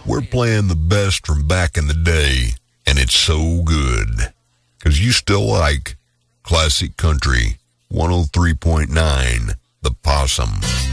We're playing the best from back in the day, and it's so good. 'Cause you still like Classic Country 103.9, The Possum.